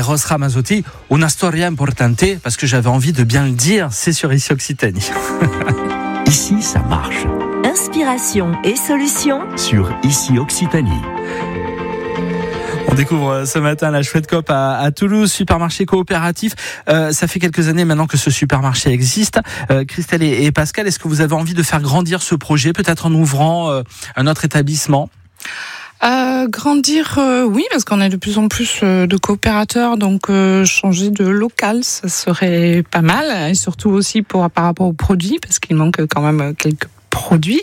Eros Ramazzotti, una storia importante, parce que j'avais envie de bien le dire, c'est sur Ici Occitanie. Ici, ça marche. Inspiration et solutions Sur Ici Occitanie. On découvre ce matin la Chouette Coop à Toulouse, supermarché coopératif. Ça fait quelques années maintenant que ce supermarché existe. Christelle et Pascal, est-ce que vous avez envie de faire grandir ce projet, peut-être en ouvrant un autre établissement ? Grandir, oui, parce qu'on a de plus en plus de coopérateurs, donc changer de local, ça serait pas mal, et surtout aussi par rapport aux produits, parce qu'il manque quand même quelques produits.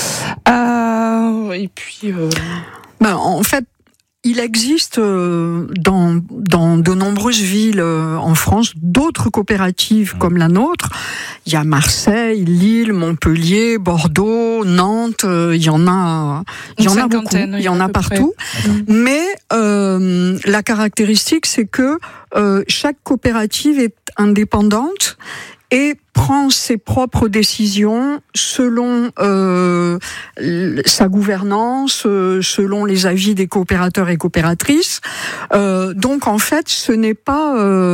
Et puis... En fait, il existe dans de nombreuses villes en France d'autres coopératives comme la nôtre. Il y a Marseille, Lille, Montpellier, Bordeaux, Nantes. Il y en a beaucoup. Il y en a partout. Mais la caractéristique, c'est que chaque coopérative est indépendante et prend ses propres décisions selon sa gouvernance, selon les avis des coopérateurs et coopératrices. Donc en fait, ce n'est pas,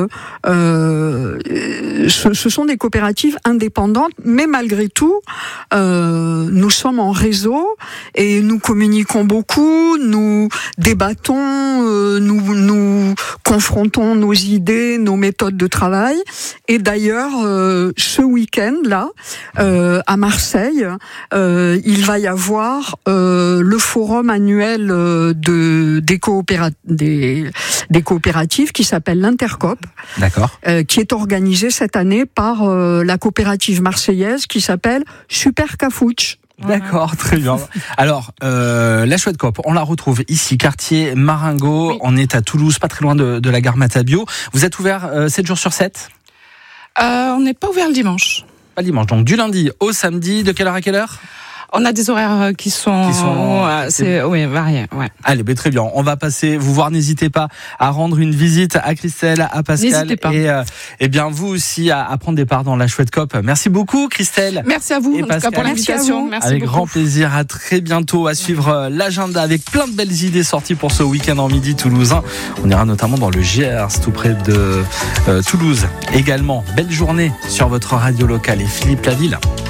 ce sont des coopératives indépendantes, mais malgré tout, nous sommes en réseau et nous communiquons beaucoup, nous débattons, nous confrontons nos idées, nos méthodes de travail. Et d'ailleurs, ce week-end-là, à Marseille, il va y avoir le forum annuel des coopératives qui s'appelle l'Intercoop. D'accord. Qui est organisé cette année par la coopérative marseillaise qui s'appelle Super Cafouche. D'accord, très bien. Alors, la Chouette Coop, on la retrouve ici, quartier Marengo. Oui. On est à Toulouse, pas très loin de la gare Matabio. Vous êtes ouvert 7 jours sur 7 ? On n'est pas ouvert le dimanche. Pas le dimanche, donc du lundi au samedi, de quelle heure à quelle heure ? On a des horaires qui sont variés. Ouais. Allez, très bien. On va passer vous voir. N'hésitez pas à rendre une visite à Christelle, à Pascal. N'hésitez pas. Et bien vous aussi à prendre des parts dans la Chouette Coop. Merci beaucoup, Christelle. Merci à vous, et en tout cas pour l'invitation. Merci avec beaucoup. Grand plaisir. À très bientôt. À suivre l'agenda avec plein de belles idées sorties pour ce week-end en midi toulousain. On ira notamment dans le Gers, tout près de Toulouse. Également, belle journée sur votre radio locale et Philippe Laville.